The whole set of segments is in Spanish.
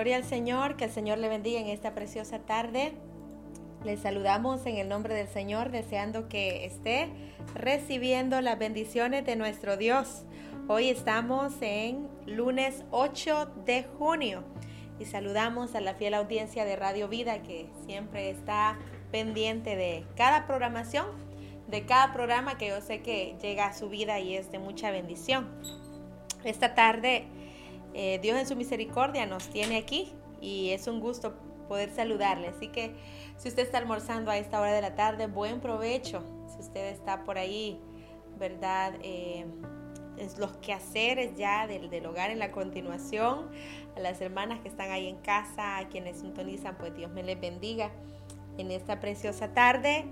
Gloria al Señor, que el Señor le bendiga en esta preciosa tarde. Les saludamos en el nombre del Señor, deseando que esté recibiendo las bendiciones de nuestro Dios. Hoy estamos en lunes 8 de junio y saludamos a la fiel audiencia de Radio Vida que siempre está pendiente de cada programación, de cada programa que yo sé que llega a su vida y es de mucha bendición. Esta tarde Dios en su misericordia nos tiene aquí y es un gusto poder saludarle. Así que si usted está almorzando a esta hora de la tarde, buen provecho. Si usted está por ahí, ¿verdad? Es los quehaceres ya del hogar en la continuación. A las hermanas que están ahí en casa, a quienes sintonizan, pues Dios me les bendiga. En esta preciosa tarde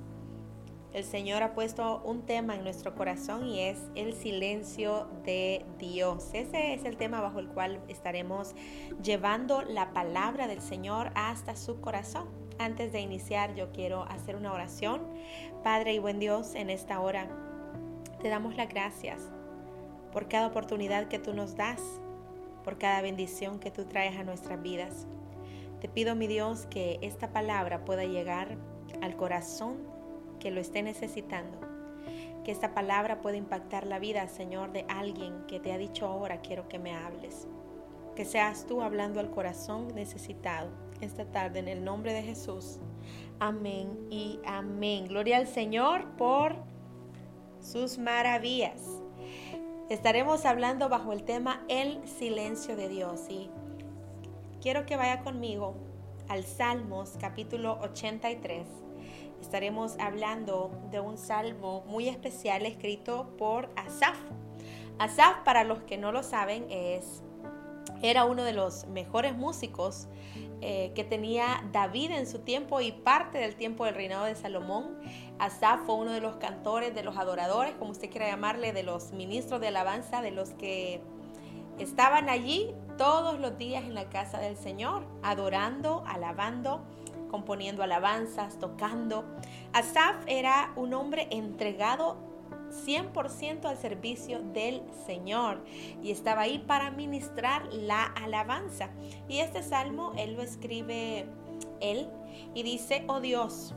el Señor ha puesto un tema en nuestro corazón y es el silencio de Dios. Ese es el tema bajo el cual estaremos llevando la palabra del Señor hasta su corazón. Antes de iniciar, yo quiero hacer una oración. Padre y buen Dios, en esta hora te damos las gracias por cada oportunidad que tú nos das, por cada bendición que tú traes a nuestras vidas. Te pido, mi Dios, que esta palabra pueda llegar al corazón que lo esté necesitando, que esta palabra pueda impactar la vida, Señor, de alguien que te ha dicho ahora quiero que me hables, que seas tú hablando al corazón necesitado esta tarde en el nombre de Jesús. Amén y amén. Gloria al Señor por sus maravillas. Estaremos hablando bajo el tema el silencio de Dios y quiero que vaya conmigo al Salmos capítulo 83. Estaremos hablando de un salmo muy especial escrito por Asaf. Asaf, para los que no lo saben, era uno de los mejores músicos que tenía David en su tiempo y parte del tiempo del reinado de Salomón. Asaf fue uno de los cantores, de los adoradores, como usted quiera llamarle, de los ministros de alabanza, de los que estaban allí todos los días en la casa del Señor, adorando, alabando, componiendo alabanzas, tocando. Asaf era un hombre entregado 100% al servicio del Señor y estaba ahí para ministrar la alabanza. Y este salmo él lo escribe él y dice: oh Dios,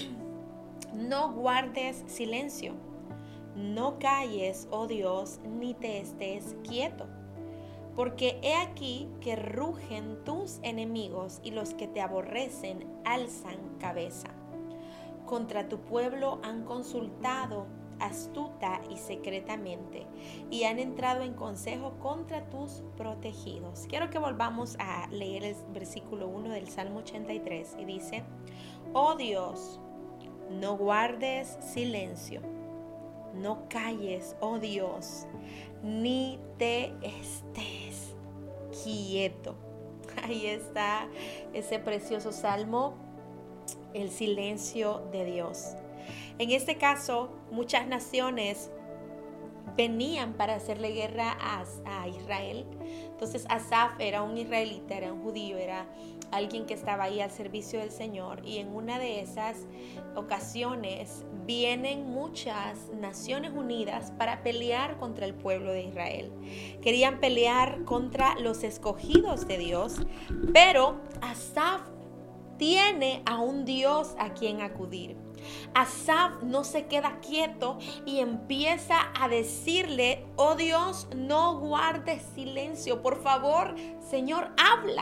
no guardes silencio, no calles, oh Dios, ni te estés quieto. Porque he aquí que rugen tus enemigos y los que te aborrecen alzan cabeza. Contra tu pueblo han consultado astuta y secretamente y han entrado en consejo contra tus protegidos. Quiero que volvamos a leer el versículo 1 del Salmo 83 y dice: oh Dios, no guardes silencio, no calles, oh Dios, ni te estés quieto. Ahí está ese precioso salmo, el silencio de Dios. En este caso, muchas naciones venían para hacerle guerra a Israel. Entonces Asaf era un israelita, era un judío, era alguien que estaba ahí al servicio del Señor. Y en una de esas ocasiones vienen muchas naciones unidas para pelear contra el pueblo de Israel. Querían pelear contra los escogidos de Dios, pero Asaf tiene a un Dios a quien acudir. Asaf no se queda quieto y empieza a decirle: oh Dios, no guardes silencio, por favor, Señor, habla.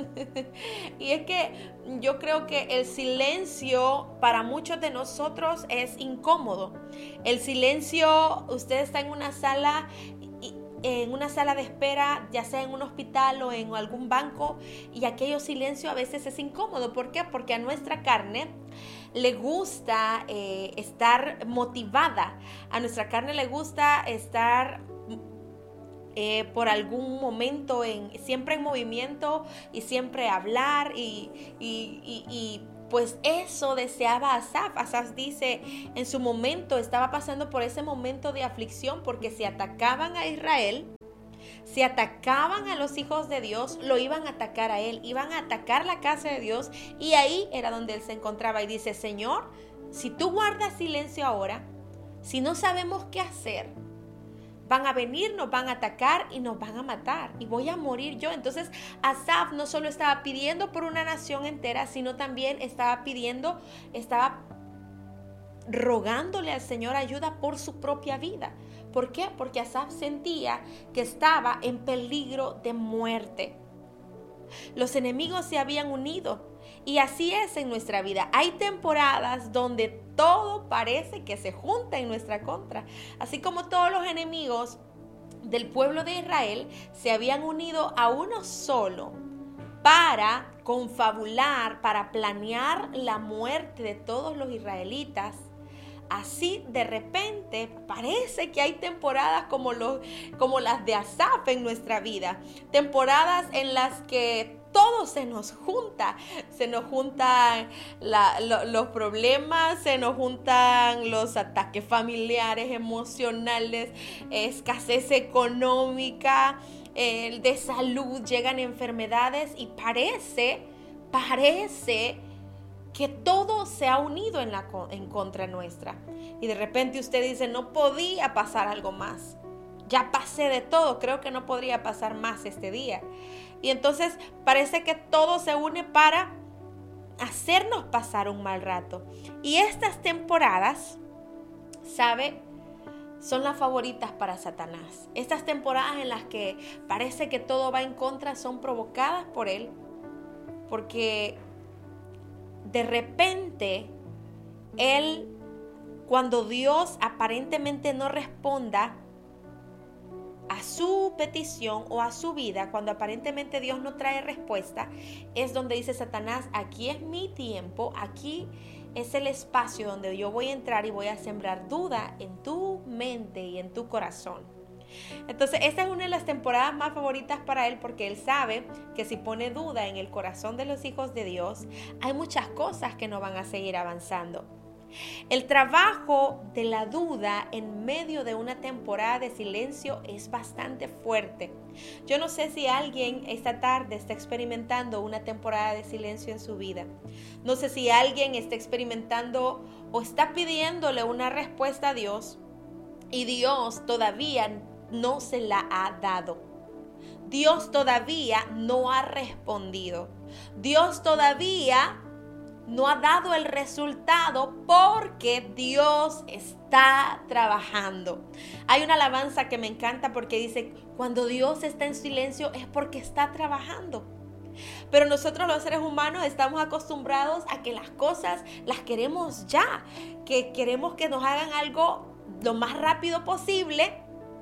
Y es que yo creo que el silencio para muchos de nosotros es incómodo. El silencio, usted está en una sala de espera, ya sea en un hospital o en algún banco, y aquello silencio a veces es incómodo. ¿Por qué? Porque a nuestra carne le gusta estar motivada, a nuestra carne le gusta estar por algún momento siempre en movimiento y siempre hablar y pues eso deseaba Asaf. Asaf dice, en su momento estaba pasando por ese momento de aflicción porque si atacaban a Israel, si atacaban a los hijos de Dios, lo iban a atacar a él, iban a atacar la casa de Dios y ahí era donde él se encontraba y dice: Señor, si tú guardas silencio ahora, si no sabemos qué hacer, van a venir, nos van a atacar y nos van a matar y voy a morir yo. Entonces Asaf no solo estaba pidiendo por una nación entera, sino también estaba rogándole al Señor ayuda por su propia vida. ¿Por qué? Porque Asaf sentía que estaba en peligro de muerte. Los enemigos se habían unido y así es en nuestra vida. Hay temporadas donde todo parece que se junta en nuestra contra. Así como todos los enemigos del pueblo de Israel se habían unido a uno solo para confabular, para planear la muerte de todos los israelitas. Así de repente parece que hay temporadas como las de Asaf en nuestra vida. Temporadas en las que todo se nos juntan los problemas, se nos juntan los ataques familiares, emocionales, escasez económica, de salud, llegan enfermedades y parece que todo se ha unido en contra nuestra. Y de repente usted dice, no podía pasar algo más. Ya pasé de todo, creo que no podría pasar más este día. Y entonces parece que todo se une para hacernos pasar un mal rato. Y estas temporadas, ¿sabe?, son las favoritas para Satanás. Estas temporadas en las que parece que todo va en contra son provocadas por él, porque de repente él, cuando Dios aparentemente no responda a su petición o a su vida, cuando aparentemente Dios no trae respuesta, es donde dice Satanás, aquí es mi tiempo, aquí es el espacio donde yo voy a entrar y voy a sembrar duda en tu mente y en tu corazón. Entonces esta es una de las temporadas más favoritas para él, porque él sabe que si pone duda en el corazón de los hijos de Dios, hay muchas cosas que no van a seguir avanzando. El trabajo de la duda en medio de una temporada de silencio es bastante fuerte. Yo no sé si alguien esta tarde está experimentando una temporada de silencio en su vida. No sé si alguien está experimentando o está pidiéndole una respuesta a Dios y Dios todavía no se la ha dado. Dios todavía no ha respondido. Dios todavía no ha dado el resultado porque Dios está trabajando. Hay una alabanza que me encanta porque dice, cuando Dios está en silencio es porque está trabajando. Pero nosotros los seres humanos estamos acostumbrados a que las cosas las queremos ya, que queremos que nos hagan algo lo más rápido posible.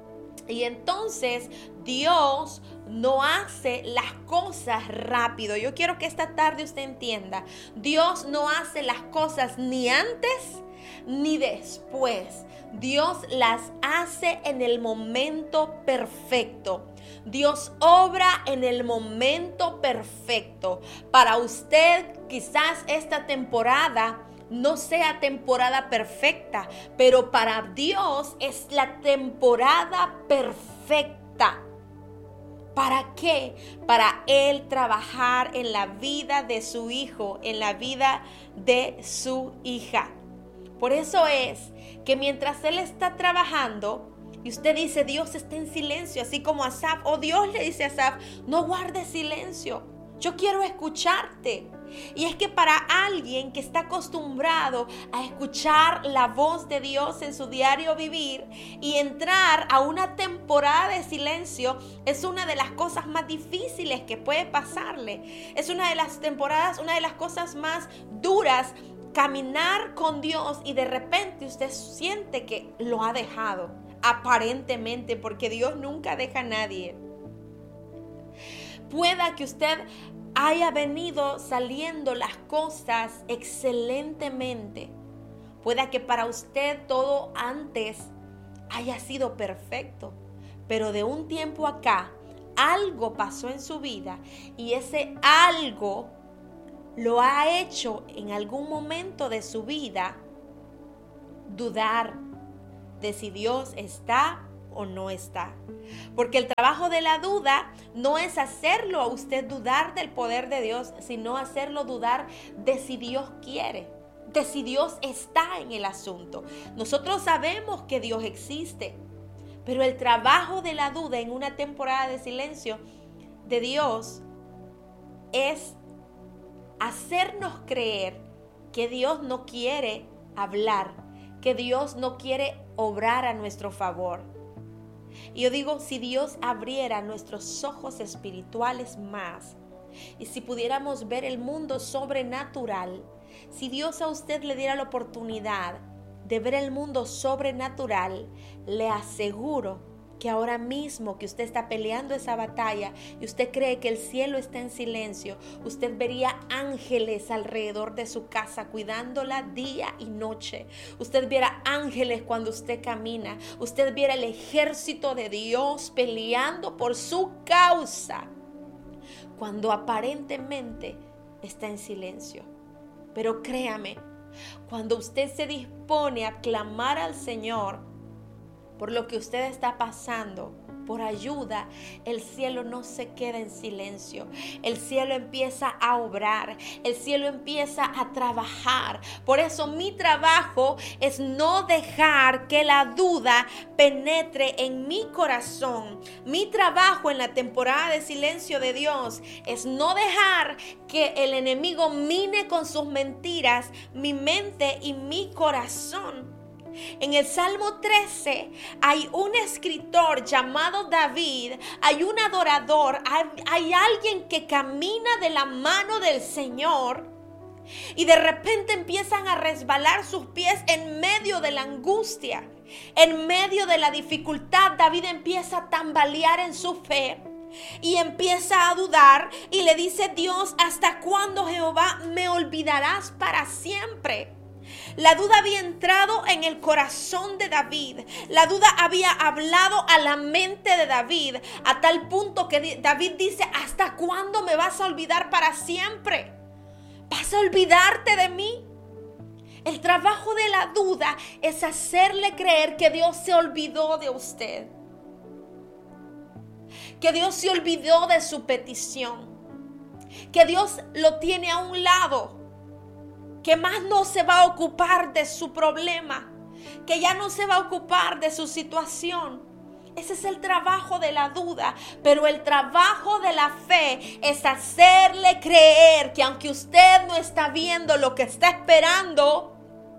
Y entonces Dios no hace las cosas rápido. Yo quiero que esta tarde usted entienda, Dios no hace las cosas ni antes ni después. Dios las hace en el momento perfecto. Dios obra en el momento perfecto. Para usted quizás esta temporada no sea temporada perfecta, pero para Dios es la temporada perfecta. ¿Para qué? Para Él trabajar en la vida de su hijo, en la vida de su hija. Por eso es que mientras Él está trabajando, y usted dice, Dios está en silencio, así como Asaf, o Dios le dice a Asaf, no guardes silencio, yo quiero escucharte. Y es que para alguien que está acostumbrado a escuchar la voz de Dios en su diario vivir y entrar a una temporada de silencio es una de las cosas más difíciles que puede pasarle. Es una de las temporadas, una de las cosas más duras, caminar con Dios y de repente usted siente que lo ha dejado, aparentemente, porque Dios nunca deja a nadie. Pueda que usted haya venido saliendo las cosas excelentemente. Pueda que para usted todo antes haya sido perfecto, pero de un tiempo acá algo pasó en su vida y ese algo lo ha hecho en algún momento de su vida dudar de si Dios está o no está. Porque el trabajo de la duda no es hacerlo a usted dudar del poder de Dios, sino hacerlo dudar de si Dios quiere, de si Dios está en el asunto. Nosotros sabemos que Dios existe, Pero el trabajo de la duda en una temporada de silencio de Dios es hacernos creer que Dios no quiere hablar, que Dios no quiere obrar a nuestro favor. Y yo digo, si Dios abriera nuestros ojos espirituales más, y si pudiéramos ver el mundo sobrenatural, si Dios a usted le diera la oportunidad de ver el mundo sobrenatural, le aseguro que ahora mismo que usted está peleando esa batalla y usted cree que el cielo está en silencio, usted vería ángeles alrededor de su casa cuidándola día y noche. Usted viera ángeles cuando usted camina. Usted viera el ejército de Dios peleando por su causa cuando aparentemente está en silencio. Pero créame, cuando usted se dispone a clamar al Señor por lo que usted está pasando, por ayuda, el cielo no se queda en silencio. El cielo empieza a obrar, el cielo empieza a trabajar. Por eso mi trabajo es no dejar que la duda penetre en mi corazón. Mi trabajo en la temporada de silencio de Dios es no dejar que el enemigo mine con sus mentiras mi mente y mi corazón. En el Salmo 13 hay un escritor llamado David, hay un adorador, hay alguien que camina de la mano del Señor y de repente empiezan a resbalar sus pies en medio de la angustia, en medio de la dificultad. David empieza a tambalear en su fe y empieza a dudar y le dice: Dios, ¿hasta cuándo, Jehová, me olvidarás para siempre? La duda había entrado en el corazón de David. La duda había hablado a la mente de David a tal punto que David dice: ¿hasta cuándo me vas a olvidar para siempre? ¿Vas a olvidarte de mí? El trabajo de la duda es hacerle creer que Dios se olvidó de usted, que Dios se olvidó de su petición, que Dios lo tiene a un lado, que más no se va a ocupar de su problema, que ya no se va a ocupar de su situación. Ese es el trabajo de la duda, pero el trabajo de la fe es hacerle creer que aunque usted no está viendo lo que está esperando,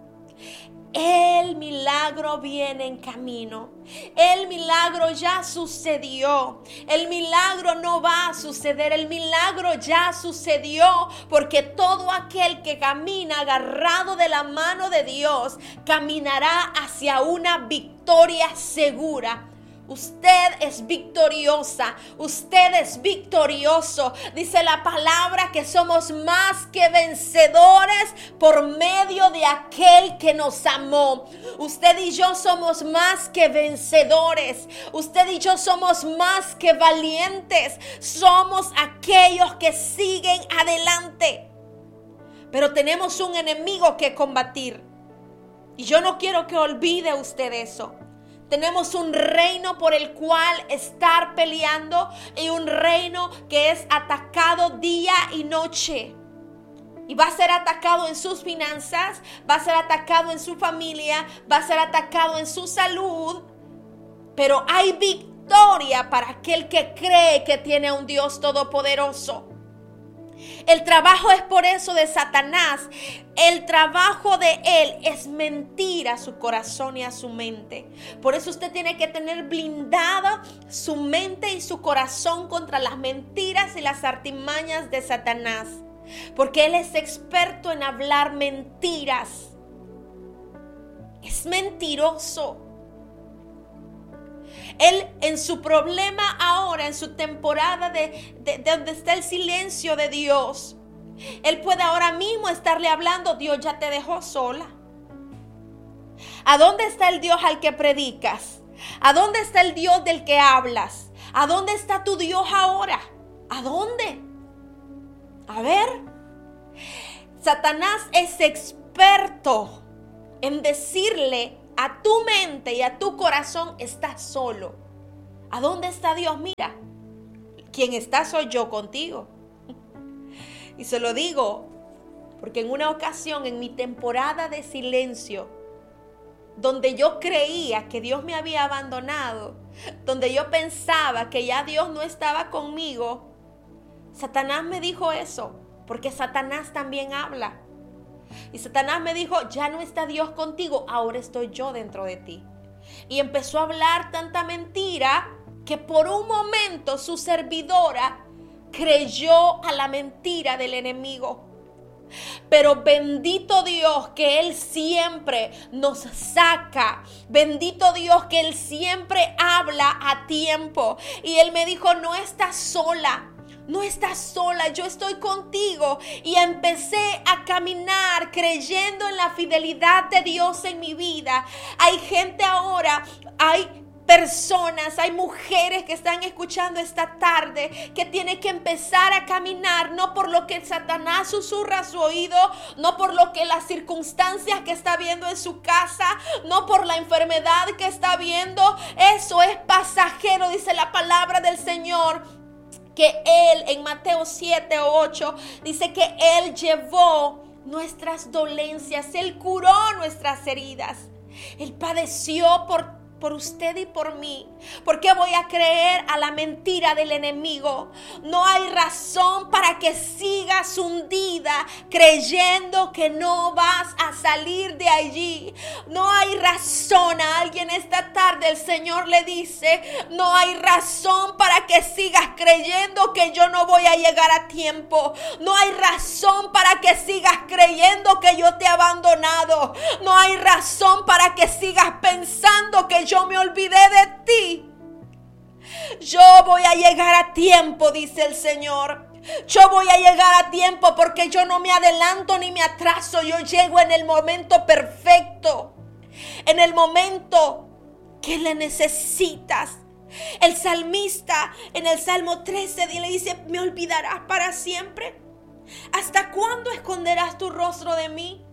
el milagro viene en camino. El milagro ya sucedió. El milagro no va a suceder. El milagro ya sucedió, porque todo aquel que camina agarrado de la mano de Dios caminará hacia una victoria segura. Usted es victoriosa, usted es victorioso. Dice la palabra que somos más que vencedores por medio de aquel que nos amó. Usted y yo somos más que vencedores. Usted y yo somos más que valientes. Somos aquellos que siguen adelante. Pero tenemos un enemigo que combatir. Y yo no quiero que olvide usted eso. Tenemos un reino por el cual estar peleando y un reino que es atacado día y noche. Y va a ser atacado en sus finanzas, va a ser atacado en su familia, va a ser atacado en su salud. Pero hay victoria para aquel que cree que tiene a un Dios todopoderoso. El trabajo es por eso de Satanás. El trabajo de él es mentir a su corazón y a su mente. Por eso usted tiene que tener blindada su mente y su corazón contra las mentiras y las artimañas de Satanás. Porque él es experto en hablar mentiras. Es mentiroso. Él en su problema ahora, en su temporada de donde está el silencio de Dios, él puede ahora mismo estarle hablando: Dios ya te dejó sola. ¿A dónde está el Dios al que predicas? ¿A dónde está el Dios del que hablas? ¿A dónde está tu Dios ahora? ¿A dónde? A ver, Satanás es experto en decirle a tu mente y a tu corazón: estás solo. ¿A dónde está Dios? Mira, quien está soy yo contigo. Y se lo digo porque en una ocasión, en mi temporada de silencio, donde yo creía que Dios me había abandonado, donde yo pensaba que ya Dios no estaba conmigo, Satanás me dijo eso, porque Satanás también habla. Y Satanás me dijo, ya no está Dios contigo, ahora estoy yo dentro de ti. Y empezó a hablar tanta mentira que por un momento su servidora creyó a la mentira del enemigo. Pero bendito Dios que Él siempre nos saca. Bendito Dios que Él siempre habla a tiempo. Y Él me dijo, no estás sola. No estás sola, yo estoy contigo. Y empecé a caminar creyendo en la fidelidad de Dios en mi vida. Hay gente ahora, hay personas, hay mujeres que están escuchando esta tarde que tienen que empezar a caminar, no por lo que Satanás susurra a su oído, no por lo que las circunstancias que está viendo en su casa, no por la enfermedad que está viendo. Eso es pasajero, dice la palabra del Señor. Que Él, en Mateo 7 o 8, dice que Él llevó nuestras dolencias, Él curó nuestras heridas, Él padeció por usted y por mí. ¿Por qué voy a creer a la mentira del enemigo? No hay razón para que sigas hundida creyendo que no vas a salir de allí. No hay razón. A alguien esta tarde el Señor le dice, no hay razón para que sigas creyendo que yo no voy a llegar a tiempo. No hay razón para que sigas creyendo que yo te he abandonado. No hay razón para que sigas pensando que yo me olvidé de ti. Yo voy a llegar a tiempo, dice el Señor. Yo voy a llegar a tiempo porque yo no me adelanto ni me atraso. Yo llego en el momento perfecto, en el momento que le necesitas. El salmista en el Salmo 13 le dice, ¿me olvidarás para siempre? ¿Hasta cuándo esconderás tu rostro de mí?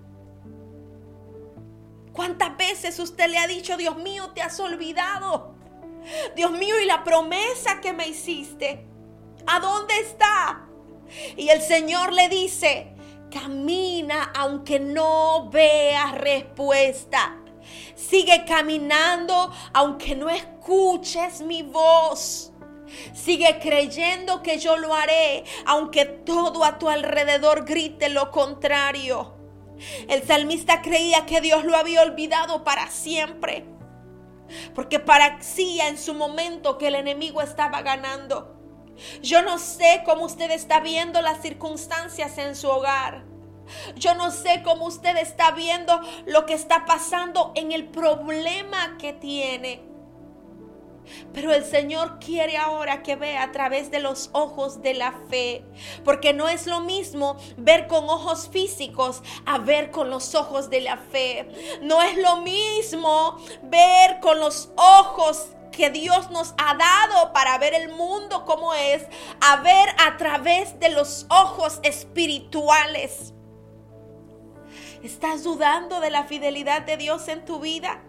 ¿Cuántas veces usted le ha dicho, Dios mío, te has olvidado? Dios mío, ¿y la promesa que me hiciste? ¿A dónde está? Y el Señor le dice, camina aunque no veas respuesta. Sigue caminando aunque no escuches mi voz. Sigue creyendo que yo lo haré, aunque todo a tu alrededor grite lo contrario. El salmista creía que Dios lo había olvidado para siempre, porque parecía en su momento que el enemigo estaba ganando. Yo no sé cómo usted está viendo las circunstancias en su hogar. Yo no sé cómo usted está viendo lo que está pasando en el problema que tiene. Pero el Señor quiere ahora que vea a través de los ojos de la fe, porque no es lo mismo ver con ojos físicos a ver con los ojos de la fe. No es lo mismo ver con los ojos que Dios nos ha dado para ver el mundo como es, a ver a través de los ojos espirituales. ¿Estás dudando de la fidelidad de Dios en tu vida?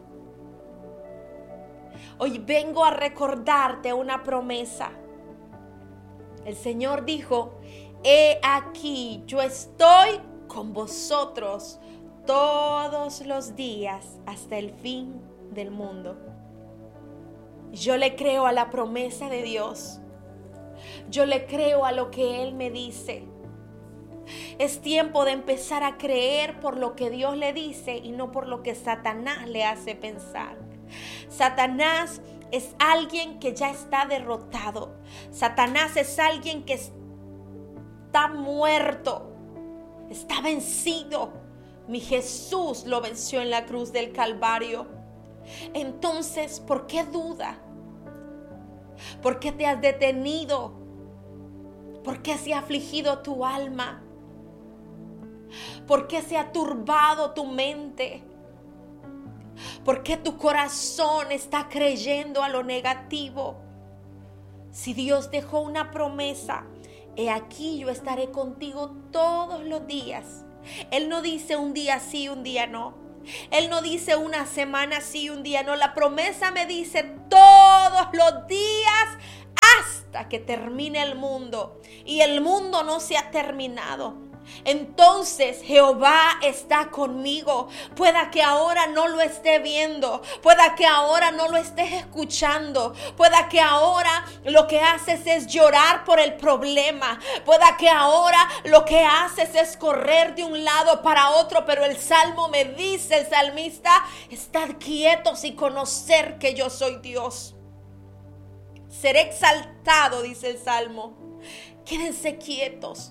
Hoy vengo a recordarte una promesa. El Señor dijo, he aquí, yo estoy con vosotros todos los días hasta el fin del mundo. Yo le creo a la promesa de Dios. Yo le creo a lo que Él me dice. Es tiempo de empezar a creer por lo que Dios le dice y no por lo que Satanás le hace pensar. Satanás es alguien que ya está derrotado. Satanás es alguien que está muerto, está vencido. Mi Jesús lo venció en la cruz del Calvario. Entonces, ¿por qué duda? ¿Por qué te has detenido? ¿Por qué se ha afligido tu alma? ¿Por qué se ha turbado tu mente? ¿Por qué tu corazón está creyendo a lo negativo? Si Dios dejó una promesa, he aquí yo estaré contigo todos los días. Él no dice un día sí, un día no. Él no dice una semana sí, un día no. La promesa me dice todos los días hasta que termine el mundo. Y el mundo no se ha terminado. entonces Jehová está conmigo. Pueda que ahora no lo esté viendo, pueda que ahora no lo estés escuchando, pueda que ahora lo que haces es llorar por el problema, pueda que ahora lo que haces es correr de un lado para otro, pero el salmo me dice, el salmista, estad quietos y conocer que yo soy Dios. Seré exaltado, dice el salmo. Quédense quietos.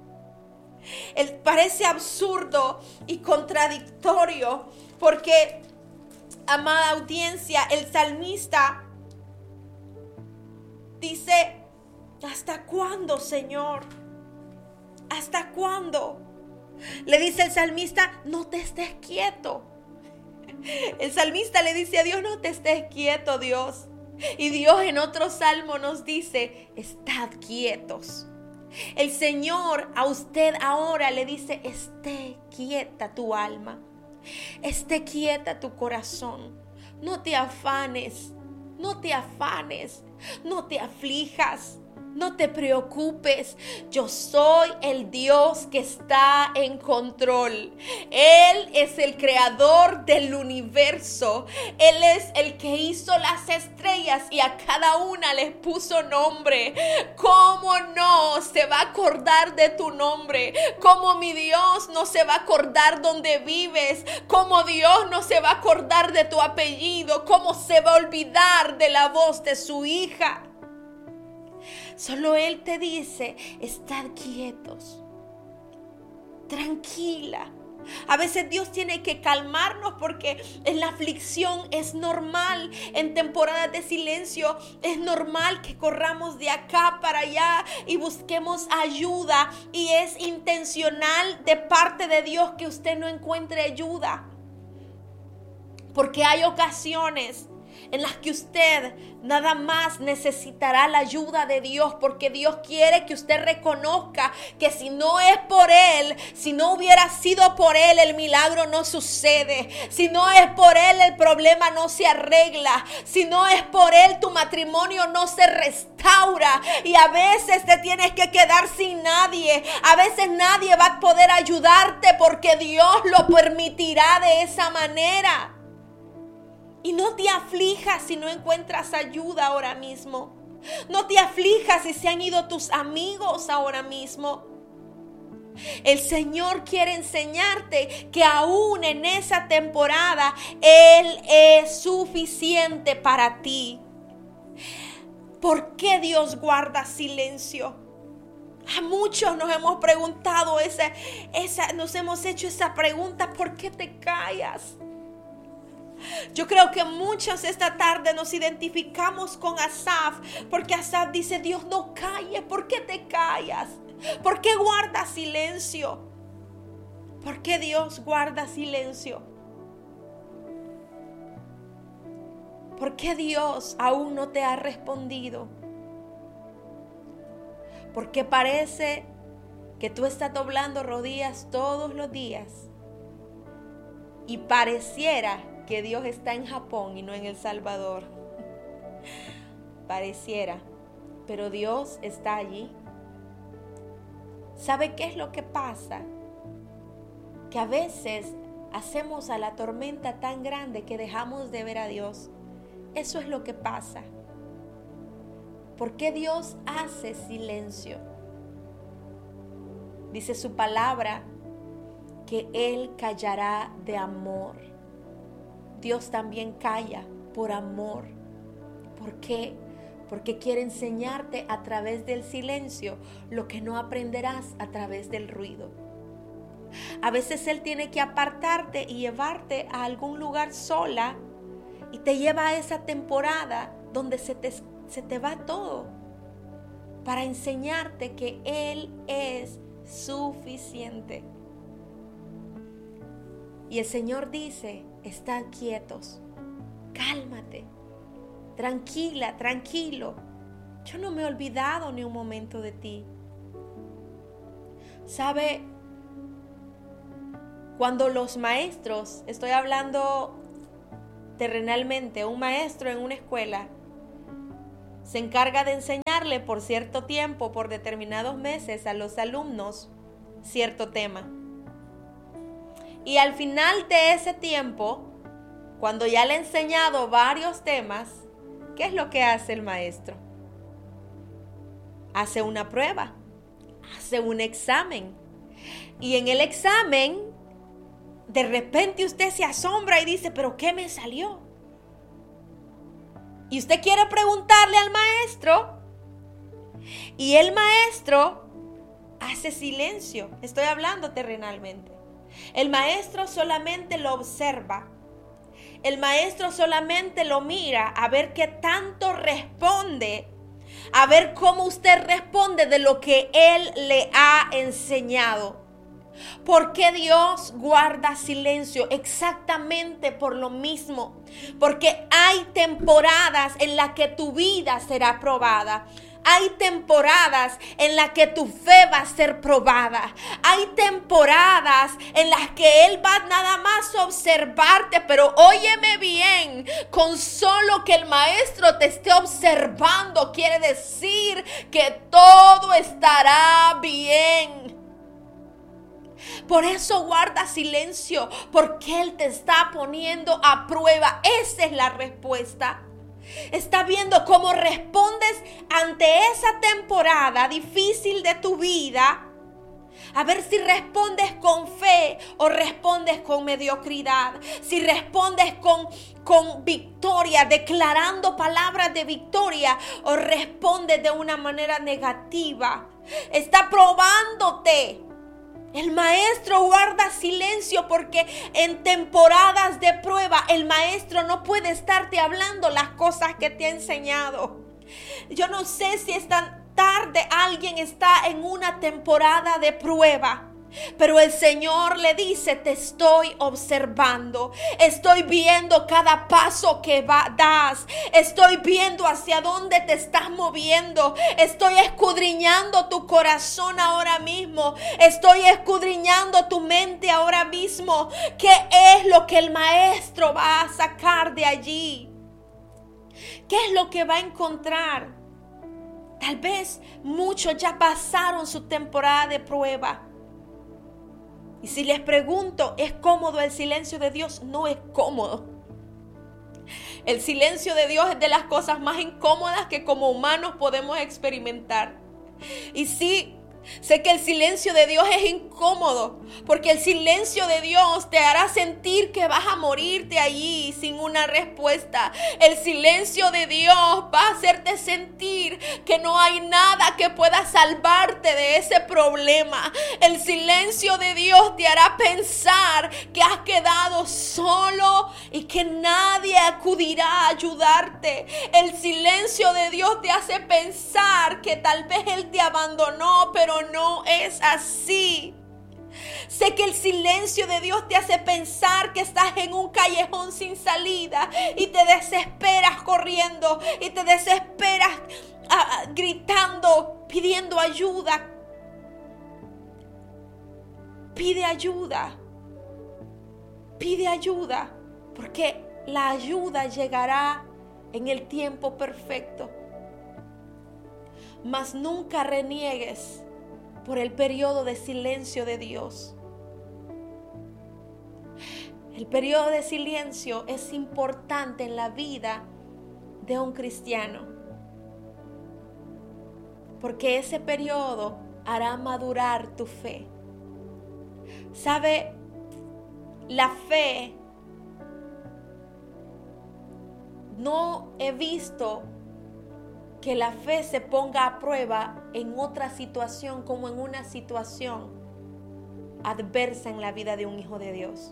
Parece absurdo y contradictorio porque, amada audiencia, el salmista dice, ¿hasta cuándo, Señor? ¿Hasta cuándo? Le dice el salmista, no te estés quieto. El salmista le dice a Dios, no te estés quieto, Dios. Y Dios en otro salmo nos dice, estad quietos. El Señor a usted ahora le dice, esté quieta tu alma, esté quieta tu corazón, no te afanes, no te afanes, no te aflijas. No te preocupes, yo soy el Dios que está en control. Él es el creador del universo. Él es el que hizo las estrellas y a cada una les puso nombre. ¿Cómo no se va a acordar de tu nombre? ¿Cómo mi Dios no se va a acordar dónde vives? ¿Cómo Dios no se va a acordar de tu apellido? ¿Cómo se va a olvidar de la voz de su hija? Solo Él te dice, estad quietos, tranquila. A veces Dios tiene que calmarnos porque en la aflicción es normal, en temporadas de silencio es normal que corramos de acá para allá y busquemos ayuda. Y es intencional de parte de Dios que usted no encuentre ayuda. Porque hay ocasiones en las que usted nada más necesitará la ayuda de Dios, porque Dios quiere que usted reconozca que si no es por Él, si no hubiera sido por Él, el milagro no sucede. Si no es por Él, el problema no se arregla. Si no es por Él, tu matrimonio no se restaura. Y a veces te tienes que quedar sin nadie. A veces nadie va a poder ayudarte porque Dios lo permitirá de esa manera. Y no te aflijas si no encuentras ayuda ahora mismo. No te aflijas si se han ido tus amigos ahora mismo. El Señor quiere enseñarte que aún en esa temporada Él es suficiente para ti. ¿Por qué Dios guarda silencio? A muchos nos hemos preguntado nos hemos hecho esa pregunta, ¿por qué te callas? Yo creo que muchos esta tarde nos identificamos con Asaf, porque Asaf dice, Dios, no calles, ¿por qué te callas? ¿Por qué guardas silencio? ¿Por qué Dios guarda silencio? ¿Por qué Dios aún no te ha respondido? Porque parece que tú estás doblando rodillas todos los días y pareciera que Dios está en Japón y no en El Salvador. Pareciera, pero Dios está allí. ¿Sabe qué es lo que pasa? Que a veces hacemos a la tormenta tan grande que dejamos de ver a Dios. Eso es lo que pasa. ¿Por qué Dios hace silencio? Dice su palabra que Él callará de amor. Dios también calla por amor. ¿Por qué? Porque quiere enseñarte a través del silencio lo que no aprenderás a través del ruido. A veces Él tiene que apartarte y llevarte a algún lugar sola y te lleva a esa temporada donde se te va todo para enseñarte que Él es suficiente. Y el Señor dice, estad quietos, cálmate, tranquila, tranquilo. Yo no me he olvidado ni un momento de ti. ¿Sabe? Cuando los maestros, estoy hablando terrenalmente, un maestro en una escuela se encarga de enseñarle por cierto tiempo, por determinados meses a los alumnos cierto tema. Y al final de ese tiempo, cuando ya le he enseñado varios temas, ¿qué es lo que hace el maestro? Hace una prueba, hace un examen. Y en el examen, de repente usted se asombra y dice, ¿pero qué me salió? Y usted quiere preguntarle al maestro, y el maestro hace silencio. Estoy hablando terrenalmente. El maestro solamente lo observa. El maestro solamente lo mira a ver qué tanto responde, a ver cómo usted responde de lo que él le ha enseñado. ¿Por qué Dios guarda silencio? Exactamente por lo mismo. Porque hay temporadas en las que tu vida será probada. Hay temporadas en las que tu fe va a ser probada. Hay temporadas en las que Él va nada más a observarte. Pero óyeme bien, con solo que el maestro te esté observando, quiere decir que todo estará bien. Por eso guarda silencio, porque Él te está poniendo a prueba. Esa es la respuesta. Está viendo cómo respondes ante esa temporada difícil de tu vida. A ver si respondes con fe o respondes con mediocridad. Si respondes con victoria, declarando palabras de victoria, o respondes de una manera negativa. Está probándote. El maestro guarda silencio porque en temporadas de prueba el maestro no puede estarte hablando las cosas que te ha enseñado. Yo no sé si esta tarde alguien está en una temporada de prueba. Pero el Señor le dice, te estoy observando, estoy viendo cada paso que das, estoy viendo hacia dónde te estás moviendo, estoy escudriñando tu corazón ahora mismo, estoy escudriñando tu mente ahora mismo. ¿Qué es lo que el maestro va a sacar de allí? ¿Qué es lo que va a encontrar? Tal vez muchos ya pasaron su temporada de prueba. Y si les pregunto, ¿es cómodo el silencio de Dios? No es cómodo. El silencio de Dios es de las cosas más incómodas que como humanos podemos experimentar. Y sí, sé que el silencio de Dios es incómodo, porque el silencio de Dios te hará sentir que vas a morirte allí sin una respuesta. El silencio de Dios va a hacerte sentir que no hay nada que pueda salvarte de ese problema. El silencio de Dios te hará pensar que has quedado solo y que nadie acudirá a ayudarte. El silencio de Dios te hace pensar que tal vez Él te abandonó, pero no es así. Sé que el silencio de Dios te hace pensar que estás en un callejón sin salida y te desesperas corriendo y te desesperas gritando, pidiendo ayuda. Pide ayuda. Pide ayuda, porque la ayuda llegará en el tiempo perfecto. Mas nunca reniegues por el periodo de silencio de Dios. El periodo de silencio es importante en la vida de un cristiano, porque ese periodo hará madurar tu fe. ¿Sabe? La fe, no he visto que la fe se ponga a prueba en otra situación como en una situación adversa en la vida de un hijo de Dios.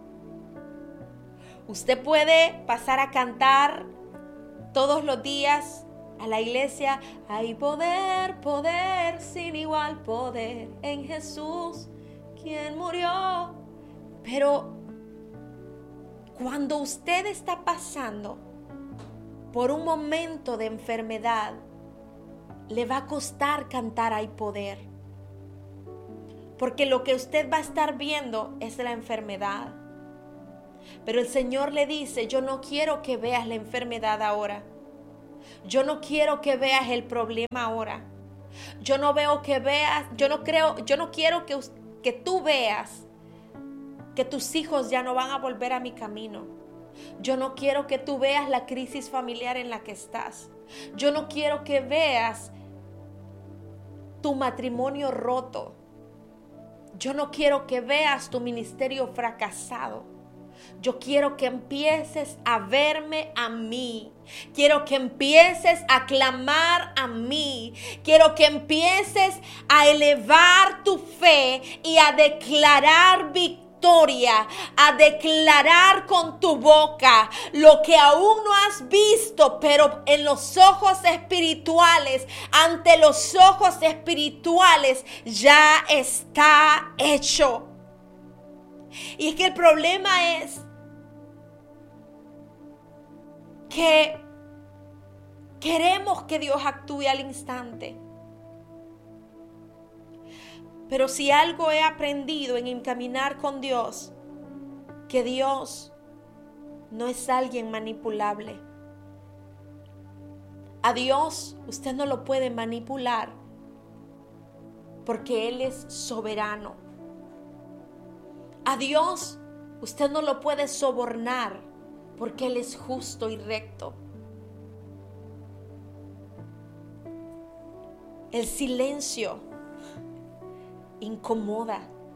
Usted puede pasar a cantar todos los días a la iglesia: hay poder, poder, sin igual poder en Jesús, quien murió. Pero cuando usted está pasando por un momento de enfermedad, le va a costar cantar hay poder. Porque lo que usted va a estar viendo es la enfermedad. Pero el Señor le dice: yo no quiero que veas la enfermedad ahora. Yo no quiero que veas el problema ahora. Yo no veo que veas, yo no quiero que tú veas que tus hijos ya no van a volver a mi camino. Yo no quiero que tú veas la crisis familiar en la que estás. Yo no quiero que veas tu matrimonio roto. Yo no quiero que veas tu ministerio fracasado. Yo quiero que empieces a verme a mí. Quiero que empieces a clamar a mí. Quiero que empieces a elevar tu fe y a declarar victoria. A declarar con tu boca lo que aún no has visto, pero en los ojos espirituales, ante los ojos espirituales ya está hecho. Y es que el problema es que queremos que Dios actúe al instante. Pero si algo he aprendido en caminar con Dios, que Dios no es alguien manipulable. A Dios usted no lo puede manipular porque Él es soberano. A Dios usted no lo puede sobornar porque Él es justo y recto. El silencio incomoda,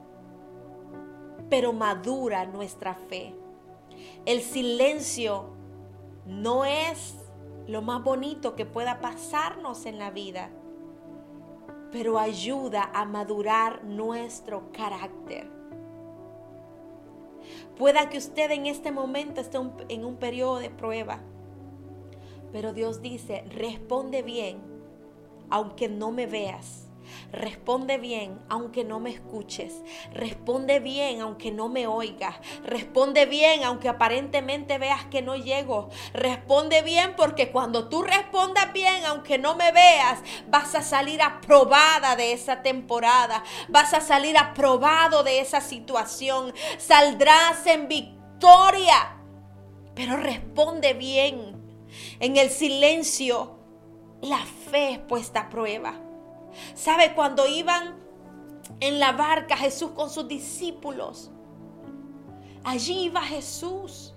pero madura nuestra fe. El silencio no es lo más bonito que pueda pasarnos en la vida, pero ayuda a madurar nuestro carácter. Pueda que usted en este momento esté en un periodo de prueba, pero Dios dice: responde bien aunque no me veas. Responde bien aunque no me escuches. Responde bien aunque no me oigas. Responde bien aunque aparentemente veas que no llego. Responde bien, porque cuando tú respondas bien aunque no me veas, vas a salir aprobada de esa temporada. Vas a salir aprobado de esa situación. Saldrás en victoria. Pero responde bien. En el silencio la fe es puesta a prueba. ¿Sabe? Cuando iban en la barca Jesús con sus discípulos, allí iba Jesús,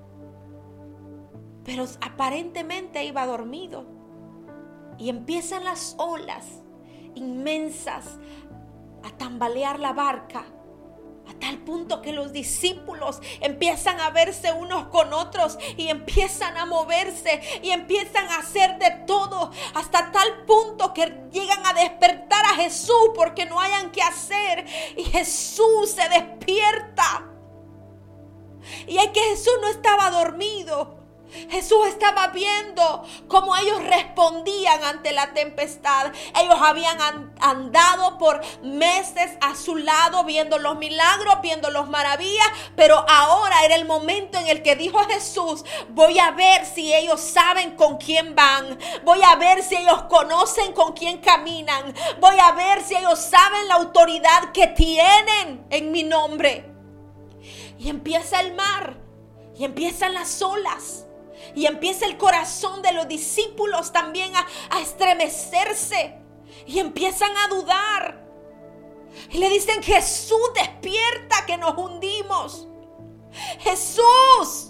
pero aparentemente iba dormido, y empiezan las olas inmensas a tambalear la barca, a tal punto que los discípulos empiezan a verse unos con otros y empiezan a moverse y empiezan a hacer de todo, hasta tal punto que llegan a despertar a Jesús porque no hayan qué hacer, y Jesús se despierta. Y es que Jesús no estaba dormido. Jesús estaba viendo cómo ellos respondían ante la tempestad. Ellos habían andado por meses a su lado, viendo los milagros, viendo las maravillas, pero ahora era el momento en el que dijo Jesús: voy a ver si ellos saben con quién van, voy a ver si ellos conocen con quién caminan, voy a ver si ellos saben la autoridad que tienen en mi nombre. Y empieza el mar, y empiezan las olas, y empieza el corazón de los discípulos también a estremecerse, y empiezan a dudar. Y le dicen: Jesús, despierta, que nos hundimos. Jesús.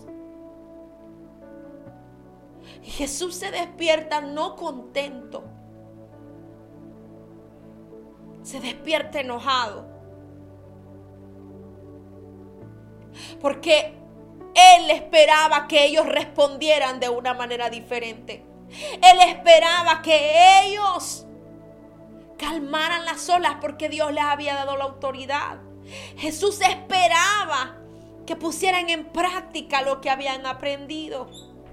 Y Jesús se despierta no contento, se despierta enojado, porque Él esperaba que ellos respondieran de una manera diferente. Él esperaba que ellos calmaran las olas porque Dios les había dado la autoridad. Jesús esperaba que pusieran en práctica lo que habían aprendido.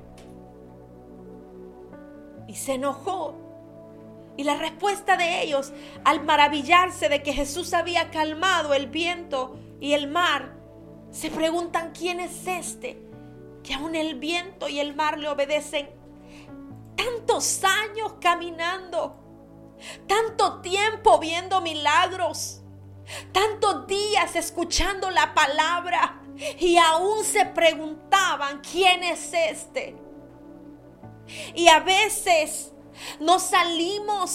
Y se enojó. Y la respuesta de ellos, al maravillarse de que Jesús había calmado el viento y el mar, se preguntan: ¿quién es este que aún el viento y el mar le obedecen? Tantos años caminando, tanto tiempo viendo milagros, tantos días escuchando la palabra, y aún se preguntaban: ¿quién es este? Y a veces nos salimos